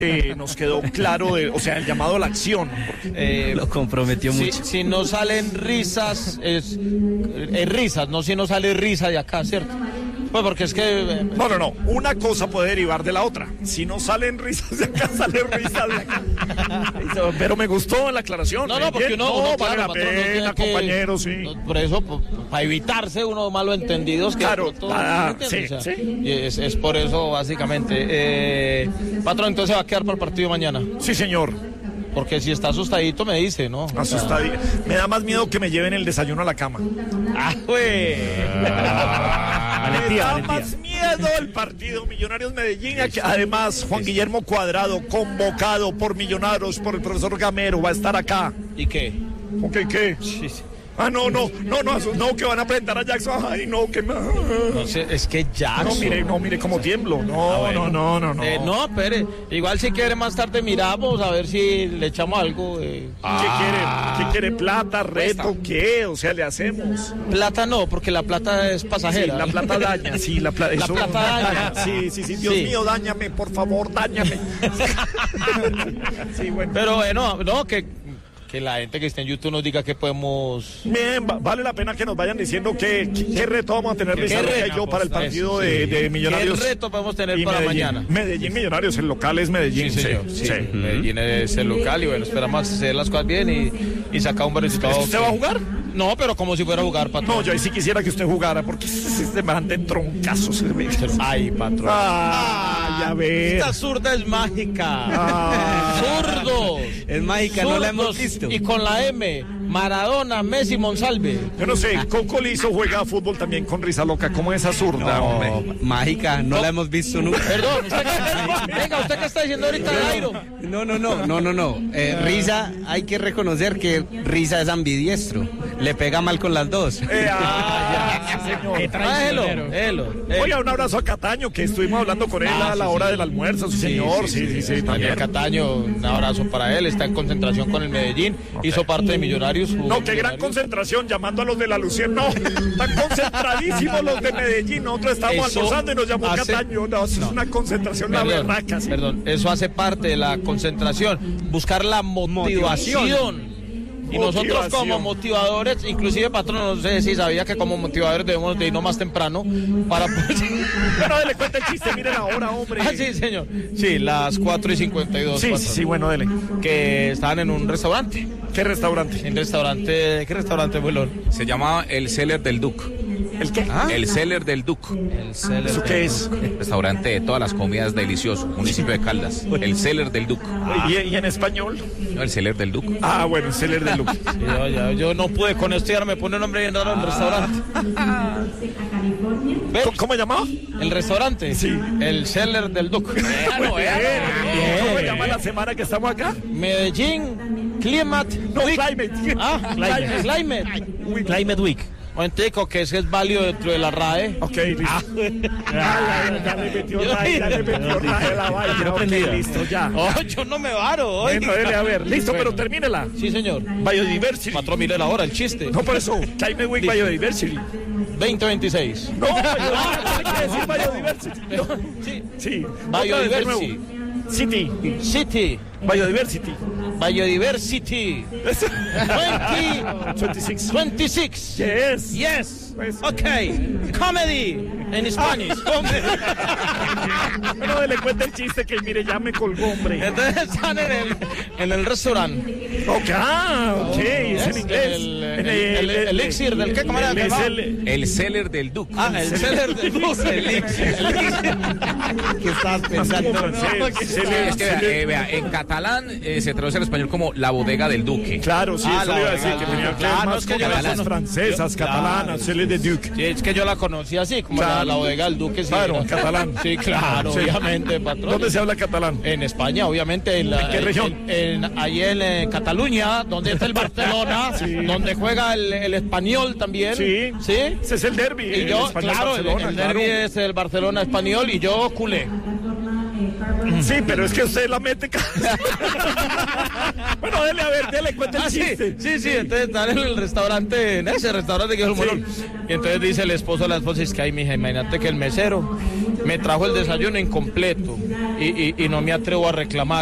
Nos quedó claro, el llamado a la acción. Lo comprometió mucho. Si no salen risas, es risas, no si no sale risa de acá, ¿cierto? Pues porque es que... No. Una cosa puede derivar de la otra. Si no salen risas de acá, salen risas de acá. Pero me gustó la aclaración. No, porque uno vale la pena, compañero, sí. Por eso, para evitarse unos malos entendidos. Que claro, sí. Y es por eso, básicamente. Patrón, entonces va a quedar para el partido mañana. Sí, señor. Porque si está asustadito me dice, ¿no? Asustadito. Me da más miedo que me lleven el desayuno a la cama. Güey. Me da más miedo el partido Millonarios Medellín. Además, Juan Guillermo Cuadrado, convocado por Millonarios, por el profesor Gamero, va a estar acá. ¿Y qué? ¿Ok, qué? Sí. No, que van a presentar a Jackson. Ay, no, que más. No sé, es que Jackson. No, mire cómo tiemblo. No. No, espere. Igual si quiere más tarde miramos a ver si le echamos algo. ¿Qué quiere? ¿Plata, reto, qué? O sea, le hacemos. Plata no, porque la plata es pasajera. Sí, la plata daña, sí, la plata daña. Sí, Dios mío, dáñame, por favor, dáñame. Sí, bueno. Pero bueno, no, que la gente que está en YouTube nos diga que podemos... Bien, vale la pena que nos vayan diciendo qué reto vamos a tener Lizarraga y yo para el partido de Millonarios. ¿Qué reto podemos tener para mañana? Medellín Millonarios, el local es Medellín. Sí. Medellín es el local y bueno, esperamos hacer las cosas bien y sacar un buen resultado. ¿Usted va a jugar? No, pero como si fuera a jugar, patrón. No, yo ahí sí quisiera que usted jugara, porque se me dan troncazos. Ay, patrón. Ya ves. Esta zurda es mágica. Zurdos. Es mágica, zurdos, no la hemos visto. Y con la M, Maradona, Messi, Monsalve. Yo no sé, Coco Lizo juega fútbol también con risa loca, como esa zurda, hombre. Mágica, no la hemos visto nunca. Perdón, ¿usted qué está diciendo ahorita, Jairo? No. Risa, hay que reconocer que Risa es ambidiestro. Le pega mal con las dos. Él. Oiga, un abrazo a Cataño, que estuvimos hablando con él a la hora del almuerzo, sí, señor. Sí, también Cataño, un abrazo para él. Está en concentración con el Medellín. Hizo parte de Millonarios. No, qué gran concentración, llamando a los de la Lucien. No, están concentradísimos los de Medellín. Nosotros estábamos almorzando y nos llamó Cataño. No, eso es una concentración, la berraca. Sí. Perdón, eso hace parte de la concentración. Buscar la motivación. Y nosotros como motivadores, inclusive patrón, no sé si sabía que como motivadores debemos de irnos más temprano para poder... Bueno, dele cuenta el chiste, mire la hora, hombre. Sí, señor. Sí, las 4:52. Sí, bueno, dele. Que estaban en un restaurante. ¿Qué restaurante? ¿Qué restaurante, Bulón? Se llamaba El Cellar del Duc. ¿El qué? El Cellar del Duc. ¿Eso qué es? Restaurante de todas las comidas delicioso, municipio de Caldas. El Cellar del Duc. ¿Y en español? No, el Cellar del Duc. Bueno, el Cellar del Duc. Yo no pude con esto y ahora me pone un nombre bien raro en el restaurante. ¿Cómo se llamaba? El restaurante. Sí. El Cellar del Duc. ¿Cómo se llama la semana que estamos acá? Medellín Climate Week. Climate Week. Momentico, que ese es válido dentro de la RAE. Ok, listo. Ya le metió RAE la vaina. Ok, listo, ya. Yo no me varo. Bueno, dele, a ver, listo, pero termínela. Sí, señor. Biodiversity. Patrón, mire la hora, el chiste. No, por eso, Climate Week Biodiversity. 2026. No, hay que decir Biodiversity. Sí. Biodiversity. City. Biodiversity. 26. Yes. Okay. Comedy en Spanish. Bueno, le cuenta el chiste que mire, ya me colgó, hombre. Entonces están en el restaurante. Ok, es en inglés. El elixir del qué, ¿cómo era? El Cellar del Duc. El Cellar del Duc. ¿Qué estás pensando? Es que vea, en catalán se traduce al español como la bodega del duque. Claro, sí, eso le iba a decir, que tenía más cosas francesas, catalanas, Cellar del Duc. Sí, es que yo la conocí así, como la bodega del duque. Claro, en catalán. Sí, claro, obviamente, patrón. ¿Dónde se habla catalán? En España, obviamente. ¿En qué región? Ahí en Cataluña, donde está el Barcelona, donde juega el Español también. Sí. Ese es el derbi. Y yo, claro, el derbi es el Barcelona Español y yo culé. Sí, pero es que usted la mete Bueno, dele, cuente el chiste. Sí, entonces están en el restaurante, en ese restaurante que es el Molón. Y entonces dice el esposo a la esposa, es que ay, mija, imagínate que el mesero me trajo el desayuno incompleto y no me atrevo a reclamar.